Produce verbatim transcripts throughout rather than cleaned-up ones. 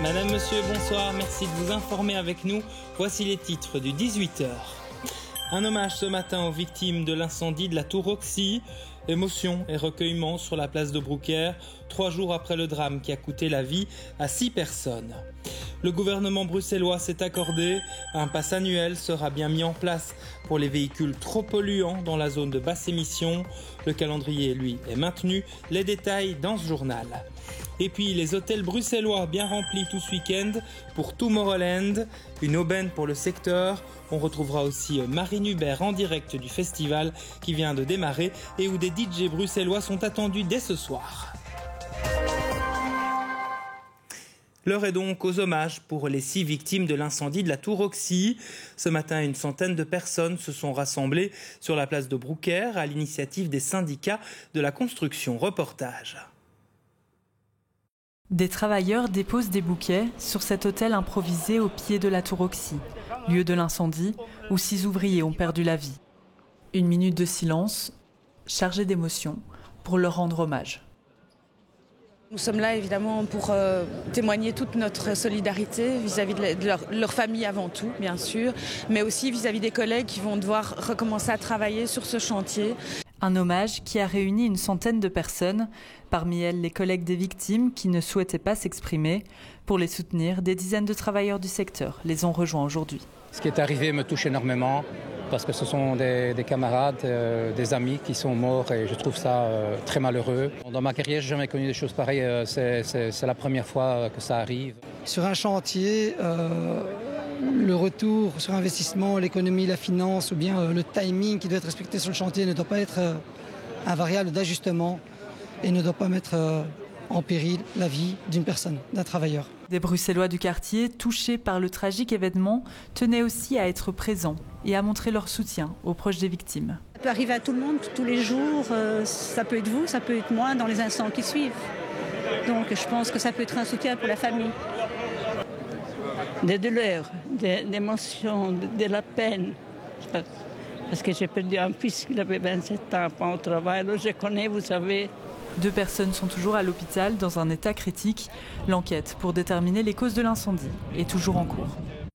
Madame, monsieur, bonsoir, merci de vous informer avec nous. Voici les titres du dix-huit heures. Un hommage ce matin aux victimes de l'incendie de la Tour Roxy. Émotion et recueillement sur la place de Brouckère, trois jours après le drame qui a coûté la vie à six personnes. Le gouvernement bruxellois s'est accordé, un pass annuel sera bien mis en place pour les véhicules trop polluants dans la zone de basse émission. Le calendrier, lui, est maintenu. Les détails dans ce journal. Et puis les hôtels bruxellois bien remplis tout ce week-end pour Tomorrowland, une aubaine pour le secteur. On retrouvera aussi Marine Hubert en direct du festival qui vient de démarrer et où des D J bruxellois sont attendus dès ce soir. L'heure est donc aux hommages pour les six victimes de l'incendie de la Tour Roxy. Ce matin, une centaine de personnes se sont rassemblées sur la place de Brouckère à l'initiative des syndicats de la construction. Reportage. Des travailleurs déposent des bouquets sur cet hôtel improvisé au pied de la Tour Roxy, lieu de l'incendie où six ouvriers ont perdu la vie. Une minute de silence, chargée d'émotion, pour leur rendre hommage. Nous sommes là évidemment pour euh, témoigner toute notre solidarité vis-à-vis de, la, de leur, leur famille avant tout, bien sûr, mais aussi vis-à-vis des collègues qui vont devoir recommencer à travailler sur ce chantier. Un hommage qui a réuni une centaine de personnes, parmi elles les collègues des victimes qui ne souhaitaient pas s'exprimer. Pour les soutenir, des dizaines de travailleurs du secteur les ont rejoints aujourd'hui. Ce qui est arrivé me touche énormément parce que ce sont des, des camarades, euh, des amis qui sont morts et je trouve ça euh, très malheureux. Dans ma carrière, je n'ai jamais connu des choses pareilles, euh, c'est, c'est, c'est la première fois que ça arrive. Sur un chantier, euh, le retour sur investissement, l'économie, la finance ou bien euh, le timing qui doit être respecté sur le chantier ne doit pas être euh, un variable d'ajustement et ne doit pas mettre euh, en péril la vie d'une personne, d'un travailleur. Des Bruxellois du quartier, touchés par le tragique événement, tenaient aussi à être présents et à montrer leur soutien aux proches des victimes. Ça peut arriver à tout le monde, tous les jours. Euh, ça peut être vous, ça peut être moi dans les instants qui suivent. Donc je pense que ça peut être un soutien pour la famille. Des douleurs, des émotions, de, de la peine. Parce que j'ai perdu un fils qui avait vingt-sept ans pas au travail. Alors je connais, vous savez. Deux personnes sont toujours à l'hôpital dans un état critique. L'enquête pour déterminer les causes de l'incendie est toujours en cours.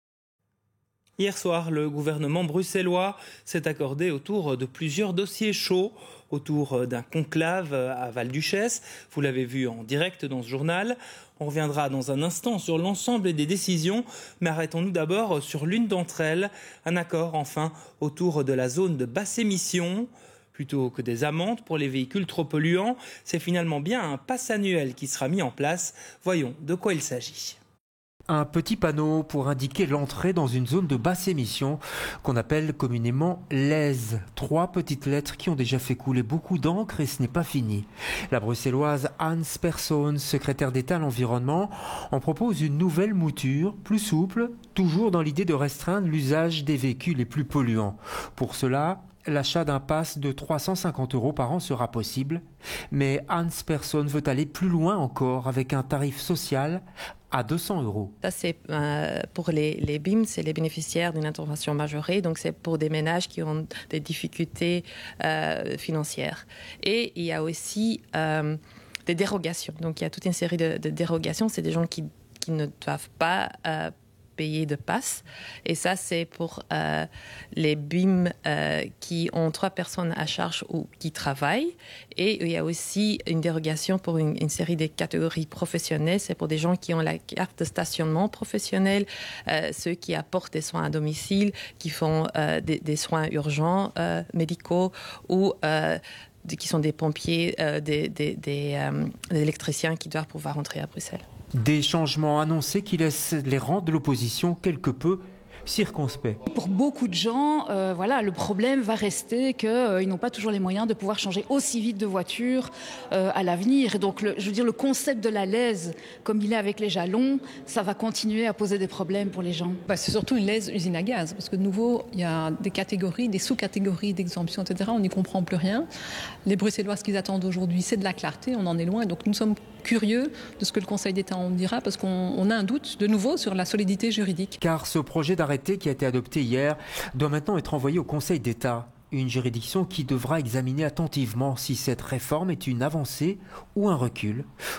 Hier soir, le gouvernement bruxellois s'est accordé autour de plusieurs dossiers chauds, autour d'un conclave à Val-Duchesse. Vous l'avez vu en direct dans ce journal. On reviendra dans un instant sur l'ensemble des décisions, mais arrêtons-nous d'abord sur l'une d'entre elles. Un accord enfin autour de la zone de basse émission. Plutôt que des amendes pour les véhicules trop polluants, c'est finalement bien un pass annuel qui sera mis en place. Voyons de quoi il s'agit. Un petit panneau pour indiquer l'entrée dans une zone de basse émission qu'on appelle communément L E S. Trois petites lettres qui ont déjà fait couler beaucoup d'encre et ce n'est pas fini. La bruxelloise Hans Persson, secrétaire d'État à l'environnement, en propose une nouvelle mouture, plus souple, toujours dans l'idée de restreindre l'usage des véhicules les plus polluants. Pour cela, l'achat d'un pass de trois cent cinquante euros par an sera possible, mais Hans Persson veut aller plus loin encore avec un tarif social à deux cents euros. Ça, c'est euh, pour les, les B I M, c'est les bénéficiaires d'une intervention majorée, donc c'est pour des ménages qui ont des difficultés euh, financières. Et il y a aussi euh, des dérogations. Donc il y a toute une série de, de dérogations. C'est des gens qui, qui ne doivent pas euh, payer de passe. Et ça, c'est pour euh, les B I M euh, qui ont trois personnes à charge ou qui travaillent. Et il y a aussi une dérogation pour une, une série de catégories professionnelles. C'est pour des gens qui ont la carte de stationnement professionnel, euh, ceux qui apportent des soins à domicile, qui font euh, des, des soins urgents euh, médicaux ou euh, qui sont des pompiers, euh, des, des, des, euh, des électriciens qui doivent pouvoir rentrer à Bruxelles. Des changements annoncés qui laissent les rangs de l'opposition quelque peu circonspect. Pour beaucoup de gens, euh, voilà, le problème va rester qu'ils euh, n'ont pas toujours les moyens de pouvoir changer aussi vite de voiture euh, à l'avenir. Et donc, le, je veux dire, le concept de la lèse, comme il est avec les jalons, ça va continuer à poser des problèmes pour les gens. Bah, c'est surtout une lèse usine à gaz, parce que de nouveau, il y a des catégories, des sous-catégories d'exemption, et cetera. On n'y comprend plus rien. Les Bruxellois, ce qu'ils attendent aujourd'hui, c'est de la clarté. On en est loin. Donc, nous sommes curieux de ce que le Conseil d'État en dira, parce qu'on on a un doute, de nouveau, sur la solidité juridique. Car ce projet d'arrêté qui a été adopté hier doit maintenant être envoyé au Conseil d'État, une juridiction qui devra examiner attentivement si cette réforme est une avancée ou un recul